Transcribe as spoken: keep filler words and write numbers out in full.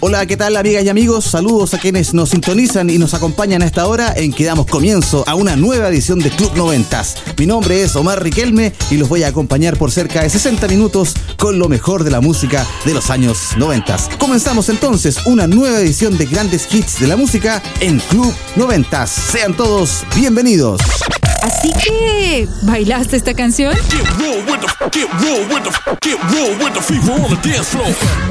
Hola, ¿qué tal, amigas y amigos? Saludos a quienes nos sintonizan y nos acompañan a esta hora en que damos comienzo a una nueva edición de Club Noventas. Mi nombre es Omar Riquelme y los voy a acompañar por cerca de sesenta minutos con lo mejor de la música de los años noventa. Comenzamos entonces una nueva edición de grandes hits de la música en Club Noventas. Sean todos bienvenidos. Así que, ¿bailaste esta canción?